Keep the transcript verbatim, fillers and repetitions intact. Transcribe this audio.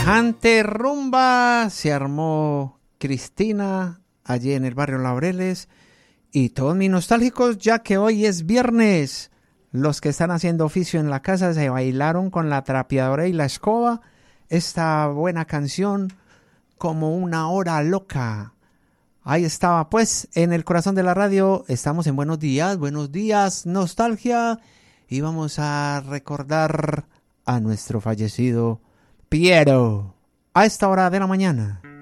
Semejante rumba se armó Cristina allí en el barrio Laureles. Y todos mis nostálgicos, ya que hoy es viernes. Los que están haciendo oficio en la casa se bailaron con la trapeadora y la escoba esta buena canción como una hora loca. Ahí estaba, pues, en el corazón de la radio. Estamos en Buenos Días, Buenos Días, Nostalgia. Y vamos a recordar a nuestro fallecido Piero a esta hora de la mañana.